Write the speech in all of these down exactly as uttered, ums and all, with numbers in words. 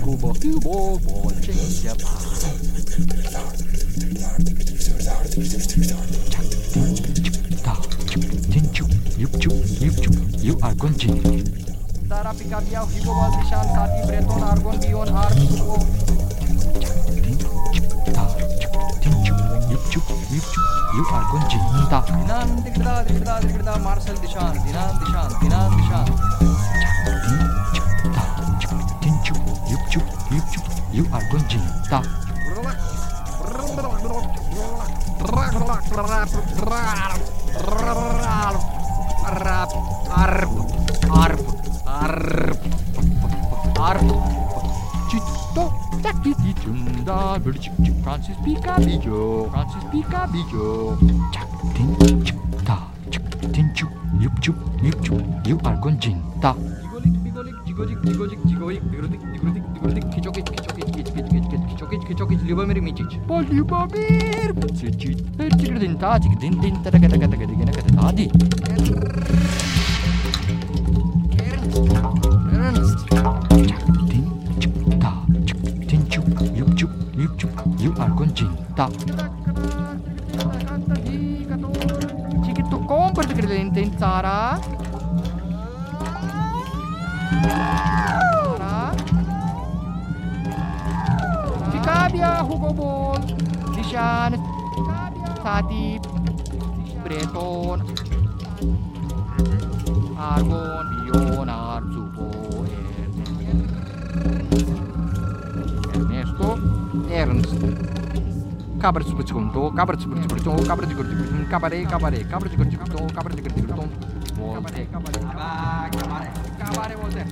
Hugo, Hugo, Bolchenja. You are continuing. Tara Picabia, Hugo Baltishan, Sati, Breton, Argon, Bion, Argo. You are continuing. Dinan, Digda, Digda, Digda, Marcel Dishan, Dinan, Dishan, Dinan, Dishan. You are continuing. Arp, arp, arp, arp, arp. Citto, tacchiti, tunda, verticci, Francis Picabijo, Francis Picabijo. Chac, tin, chip, ta, chip, tin, chup, yup, chup, yup, chup. You are going ta. Jigolik, bigolik, jigolik, jigolik, jigolik, bigolik, jigolik, jigolik, kichokit, kichokit, kichokit, kichokit, kichokit, kichokit, Ljubomir Mičić. Po Ljubomir Mičić. Tigrdin ta, tigrdin din, ta, ta, ta, ta, ta, ta, ta, ta, You are concinta. Chiquito, compra te credente in Zara. Picabia, Hugo Ball, Dishan, Sati, Breton, Argon, Bion, Arzupo, Ernesto, Ernst. Cabra de superconto, cabra de superconto, cabra de gordinho, cabaré, cabaré, cabra de gordinho, cabra de gordinho, cabaré, cabaré, cabaré, cabaré, volta.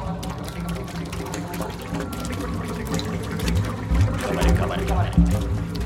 Cabaré, cabaré, cabaré.